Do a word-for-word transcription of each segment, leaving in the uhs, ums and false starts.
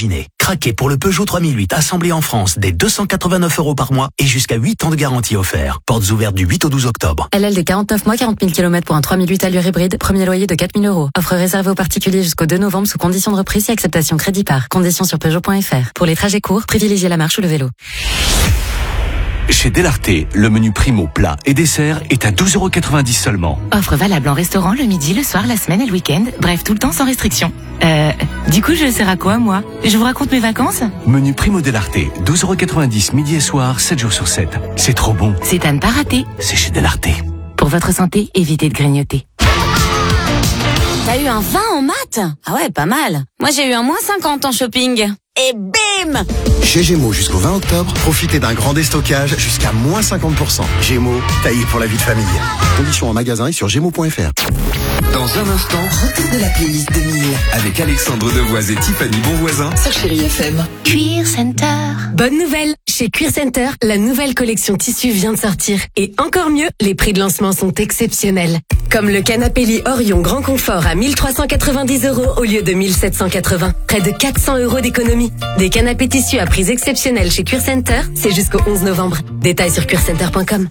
imaginez. Craquez pour le Peugeot trois mille huit assemblé en France dès deux cent quatre-vingt-neuf euros par mois et jusqu'à huit ans de garantie offert. Portes ouvertes du huit au douze octobre. L L D quarante-neuf mois, quarante mille kilomètres pour un trois mille huit allure hybride. Premier loyer de quatre mille euros. Offre réservée aux particuliers jusqu'au deux novembre sous conditions de reprise et acceptation crédit par. Conditions sur Peugeot point F R. Pour les trajets courts, privilégiez la marche ou le vélo. Chez Delarté, le menu primo plat et dessert est à douze euros quatre-vingt-dix seulement. Offre valable en restaurant le midi, le soir, la semaine et le week-end. Bref, tout le temps sans restriction. Euh, du coup, je sers à quoi, moi? Je vous raconte mes vacances? Menu primo Delarté, douze euros quatre-vingt-dix midi et soir, sept jours sur sept. C'est trop bon. C'est à ne pas rater. C'est chez Delarté. Pour votre santé, évitez de grignoter. T'as eu un vingt en maths? Ah ouais, pas mal. Moi, j'ai eu un moins cinquante en shopping. Et bim! Chez Gémeaux jusqu'au vingt octobre, profitez d'un grand déstockage jusqu'à moins cinquante pour cent. Gémeaux, taillé pour la vie de famille. Conditions en magasin et sur gémeaux point F R. Dans un instant, retour de la playlist deux mille avec Alexandre Devoise et Tiffany Bonvoisin sur Chérie F M. Cuir Center. Bonne nouvelle! Chez Cuir Center, la nouvelle collection tissu vient de sortir. Et encore mieux, les prix de lancement sont exceptionnels. Comme le canapé lit Orion Grand Confort à mille trois cent quatre-vingt-dix euros au lieu de mille sept cent quatre-vingts. Près de quatre cents euros d'économie. Des canapés tissus à prix exceptionnels chez Cuir Center, c'est jusqu'au onze novembre. Détails sur cuir center point com.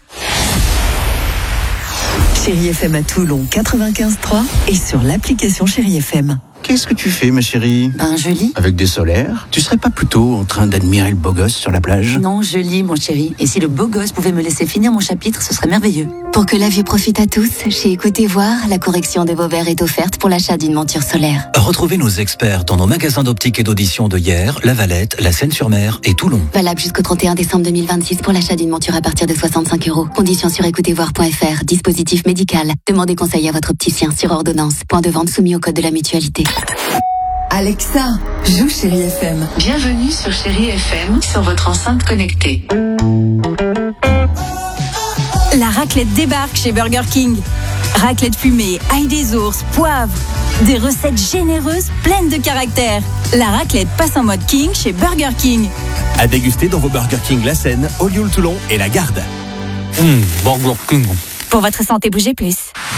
Chérie F M à Toulon quatre-vingt-quinze trois et sur l'application Chérie F M. Qu'est-ce que tu fais, ma chérie? Ben, je lis. Avec des solaires? Tu serais pas plutôt en train d'admirer le beau gosse sur la plage? Non, je lis, mon chéri. Et si le beau gosse pouvait me laisser finir mon chapitre, ce serait merveilleux. Pour que la vue profite à tous, chez Écoutez Voir, la correction de vos verres est offerte pour l'achat d'une monture solaire. Retrouvez nos experts dans nos magasins d'optique et d'audition de Hyères, La Valette, La Seine-sur-Mer et Toulon. Valable jusqu'au trente et un décembre deux mille vingt-six pour l'achat d'une monture à partir de soixante-cinq euros. Conditions sur écoutez voir point F R. Dispositif médical. Demandez conseil à votre opticien sur ordonnance. Point de vente soumis au code de la mutualité. Alexa, joue Chérie F M. Bienvenue sur Chérie F M, sur votre enceinte connectée. La raclette débarque chez Burger King. Raclette fumée, ail des ours, poivre. Des recettes généreuses, pleines de caractère. La raclette passe en mode King chez Burger King. À déguster dans vos Burger King La Seine, Olioul Toulon et La Garde. Mmh, Burger King. Pour votre santé, bougez plus.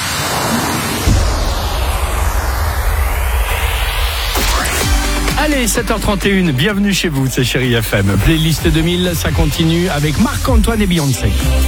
Allez, sept heures trente et une, bienvenue chez vous, c'est Chérie F M. Playlist deux mille, ça continue avec Marc-Antoine et Beyoncé.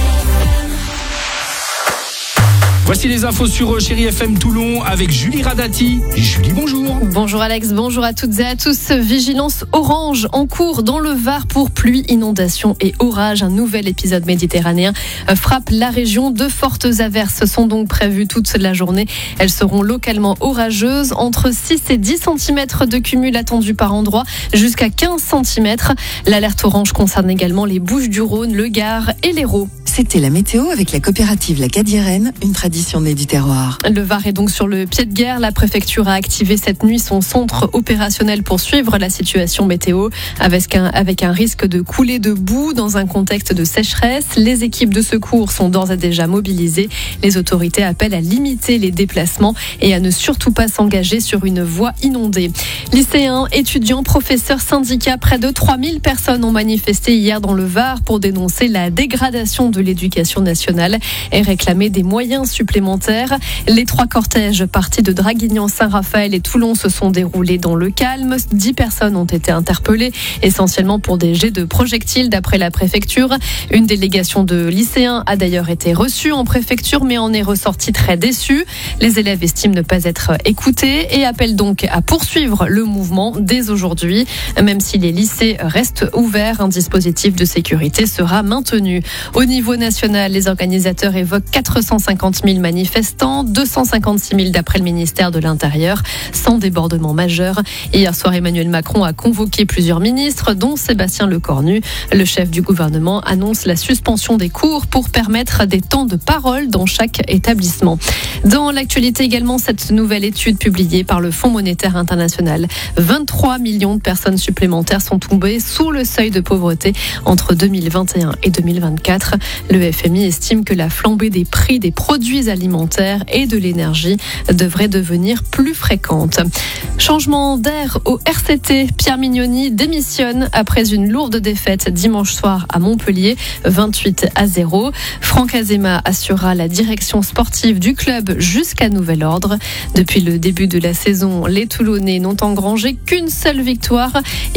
Voici les infos sur Chérie F M Toulon avec Julie Radati. Julie, bonjour. Bonjour Alex, bonjour à toutes et à tous. Vigilance orange en cours dans le Var pour pluie, inondations et orages. Un nouvel épisode méditerranéen frappe la région. De fortes averses sont donc prévues toute la journée. Elles seront localement orageuses. Entre six et dix centimètres de cumul attendus par endroit, jusqu'à quinze centimètres. L'alerte orange concerne également les Bouches-du-Rhône, le Gard et l'Hérault. C'était la météo avec la coopérative La Cadiérenne, une tradition née du terroir. Le Var est donc sur le pied de guerre. La préfecture a activé cette nuit son centre opérationnel pour suivre la situation météo, avec un, avec un risque de coulée de boue dans un contexte de sécheresse. Les équipes de secours sont d'ores et déjà mobilisées. Les autorités appellent à limiter les déplacements et à ne surtout pas s'engager sur une voie inondée. Lycéens, étudiants, professeurs, syndicats, près de trois mille personnes ont manifesté hier dans le Var pour dénoncer la dégradation de l'éducation nationale et réclamer des moyens supplémentaires. Les trois cortèges partis de Draguignan, Saint-Raphaël et Toulon se sont déroulés dans le calme. Dix personnes ont été interpellées, essentiellement pour des jets de projectiles d'après la préfecture. Une délégation de lycéens a d'ailleurs été reçue en préfecture mais en est ressortie très déçue. Les élèves estiment ne pas être écoutés et appellent donc à poursuivre le mouvement dès aujourd'hui. Même si les lycées restent ouverts, un dispositif de sécurité sera maintenu. Au niveau national, les organisateurs évoquent quatre cent cinquante mille manifestants, deux cent cinquante-six mille d'après le ministère de l'Intérieur, sans débordement majeur. Hier soir, Emmanuel Macron a convoqué plusieurs ministres, dont Sébastien Lecornu. Le chef du gouvernement annonce la suspension des cours pour permettre des temps de parole dans chaque établissement. Dans l'actualité également, cette nouvelle étude publiée par le Fonds monétaire international. vingt-trois millions de personnes supplémentaires sont tombées sous le seuil de pauvreté entre deux mille vingt et un et deux mille vingt-quatre. Le F M I estime que la flambée des prix des produits alimentaires et de l'énergie devrait devenir plus fréquente. Changement d'air au R C T. Pierre Mignoni démissionne après une lourde défaite dimanche soir à Montpellier, vingt-huit à zéro. Franck Azema assurera la direction sportive du club jusqu'à nouvel ordre. Depuis le début de la saison, les Toulonnais n'ont engrangé qu'une seule victoire.